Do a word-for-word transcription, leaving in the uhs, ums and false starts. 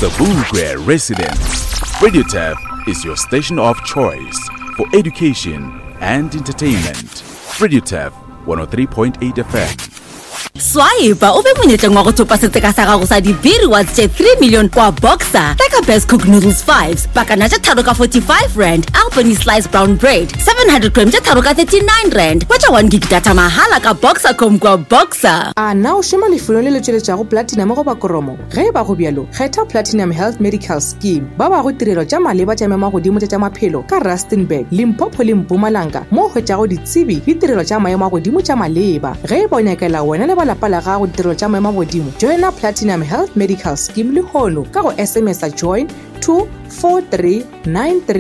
Sabugwe residents, Radio Tap is your station of choice for education and entertainment. Radio Tap one oh three point eight F M. Swaiba ube monyeteng wa go thopa seteka sa gago sa dibiri wa tse three million kwa Boxer. Like Best Cook Noodles fives, bakana tse tharo ka forty-five rand, Albany sliced brown bread, seven hundred grams tse tharo ka thirty-nine rand. Wacha one gig data mahala ka Boxer com kwa Boxer. A na o shema lefelo le le tšweletša go platinum go ba koromo. Ge ba go bjalo, kgetha Platinum Health Medical Scheme. Ba ba go tirelo tša maleba tša mema godimo tša maphelo ka Rustenburg, Limpopo le Mpumalanga. Mo hwetšago ditsebi di tirelo tša maemo godimo tša maleba. Ge ba nyakela wena le ba lapa la gago tirelo tša maemo godimo, joina Platinum Health Medical Scheme le hono ka go S M S a join two four three nine three